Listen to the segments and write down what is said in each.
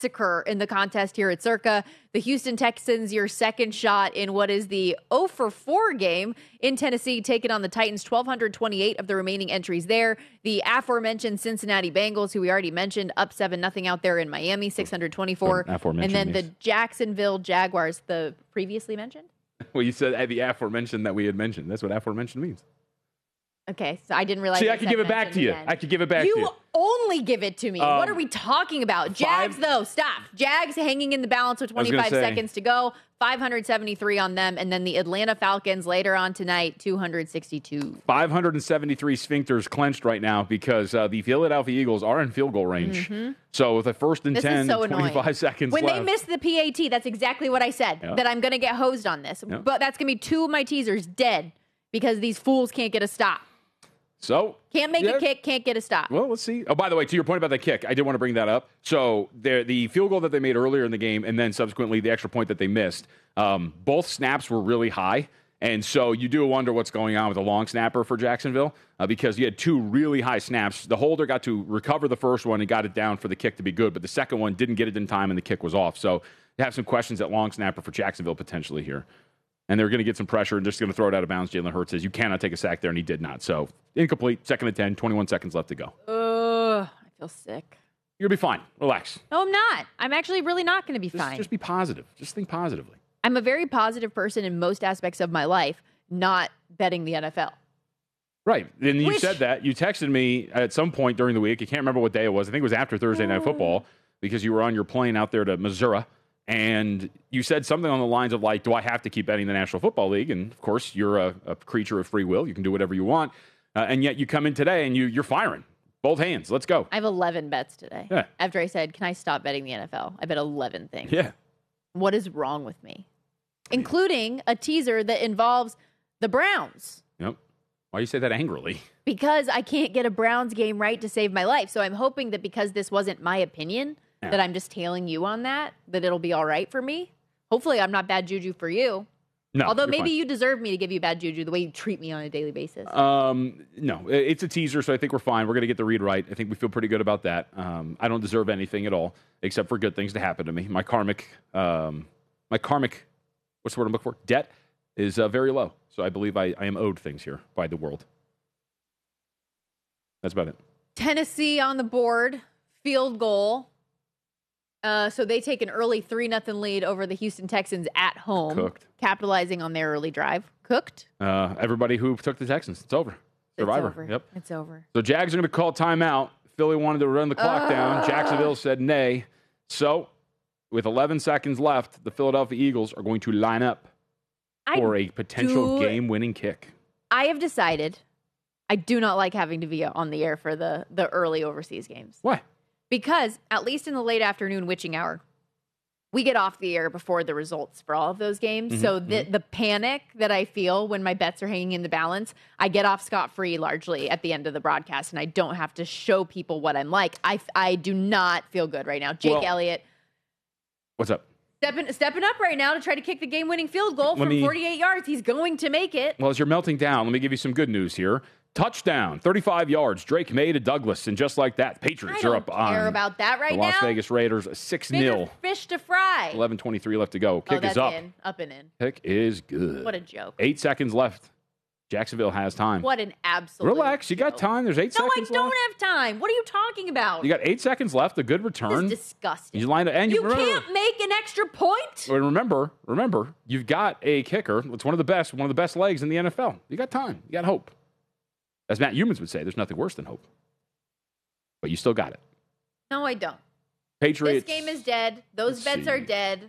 massacre in the contest here at Circa. The Houston Texans, your second shot in what is the 0-for-4 game in Tennessee, taking on the Titans, 1,228 of the remaining entries there. The aforementioned Cincinnati Bengals, who we already mentioned, up 7-0 out there in Miami, 624. And then the Jacksonville Jaguars, the previously mentioned? Well, you said the aforementioned that we had mentioned. That's what aforementioned means. Okay, so I didn't realize. See, I could give it back to you. I could give it back to you. You only give it to me. What are we talking about? Jags, though, stop. Jags hanging in the balance with 25 seconds to go. 573 on them. And then the Atlanta Falcons later on tonight, 262. 573 sphincters clenched right now because the Philadelphia Eagles are in field goal range. Mm-hmm. So with a 1st and 10, 25 seconds left. When they missed the PAT, that's exactly what I said, that I'm going to get hosed on this. But that's going to be 2 of my teasers dead because these fools can't get a stop. So can't make a kick, can't get a stop. Well, let's see. Oh, by the way, to your point about the kick, I did want to bring that up. So the field goal that they made earlier in the game, and then subsequently the extra point that they missed, both snaps were really high. And so you do wonder what's going on with the long snapper for Jacksonville because you had 2 really high snaps. The holder got to recover the first one and got it down for the kick to be good, but the second one didn't get it in time and the kick was off. So you have some questions at long snapper for Jacksonville potentially here. And they're going to get some pressure and just going to throw it out of bounds. Jalen Hurts says, you cannot take a sack there, and he did not. So, incomplete, 2nd and 10, 21 seconds left to go. I feel sick. You're going to be fine. Relax. No, I'm not. I'm actually really not going to be fine. Just be positive. Just think positively. I'm a very positive person in most aspects of my life, not betting the NFL. Right. And you said that. You texted me at some point during the week. I can't remember what day it was. I think it was after Thursday Night Football because you were on your plane out there to Missouri. And you said something on the lines of, like, do I have to keep betting the National Football League? And, of course, you're a creature of free will. You can do whatever you want. And yet you come in today and you're firing. Both hands. Let's go. I have 11 bets today. Yeah. After I said, can I stop betting the NFL? I bet 11 things. Yeah. What is wrong with me? Including a teaser that involves the Browns. Yep. Why do you say that angrily? Because I can't get a Browns game right to save my life. So I'm hoping that because this wasn't my opinion, that I'm just tailing you on that it'll be all right for me. Hopefully I'm not bad juju for you. No. Although maybe you deserve me to give you bad juju the way you treat me on a daily basis. No, it's a teaser, so I think we're fine. We're going to get the read right. I think we feel pretty good about that. I don't deserve anything at all except for good things to happen to me. My karmic, what's the word I'm looking for? Debt is very low. So I believe I am owed things here by the world. That's about it. Tennessee on the board, field goal. So they take an early 3-0 lead over the Houston Texans at home. Cooked. Capitalizing on their early drive. Cooked? Everybody who took the Texans. It's over. Survivor. It's over. Yep. It's over. So Jags are going to call timeout. Philly wanted to run the clock down. Jacksonville said nay. So with 11 seconds left, the Philadelphia Eagles are going to line up for a potential game-winning kick. I have decided I do not like having to be on the air for the early overseas games. Why? Because, at least in the late afternoon witching hour, we get off the air before the results for all of those games. Mm-hmm, so the panic that I feel when my bets are hanging in the balance, I get off scot-free largely at the end of the broadcast, and I don't have to show people what I'm like. I do not feel good right now. Jake Elliott. What's up? Stepping up right now to try to kick the game-winning field goal from 48 yards. He's going to make it. Well, as you're melting down, let me give you some good news here. Touchdown, 35 yards. Drake May to Douglas, and just like that, Patriots are up on I don't care about that right now. The Las Vegas Raiders, 6-0. Bigger fish to fry. 11:23 left to go. Kick is up. Up and in. Kick is good. What a joke. 8 seconds left. Jacksonville has time. What an absolute Relax. You got time. There's 8 seconds left. No, I don't have time. What are you talking about? You got 8 seconds left. A good return. This is disgusting. You lined up, and you can't make an extra point? Remember, you've got a kicker. It's one of the best legs in the NFL. You got time. You got hope. As Matt Humans would say, there's nothing worse than hope. But you still got it. No, I don't. Patriots. This game is dead. Those bets are dead.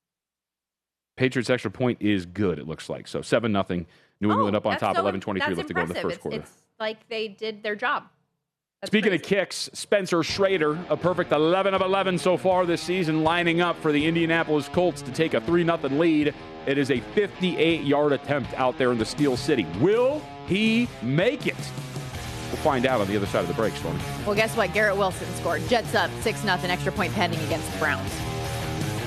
Patriots extra point is good, it looks like. So 7-0. New England up on top, 11:23 left to go in the first quarter. It's like they did their job. Speaking of kicks, Spencer Schrader, a perfect 11 of 11 so far this season, lining up for the Indianapolis Colts to take a 3-0 lead. It is a 58-yard attempt out there in the Steel City. Will he make it? We'll find out on the other side of the break, Stormy. Well, guess what? Garrett Wilson scored. Jets up 6-0, extra point pending against the Browns.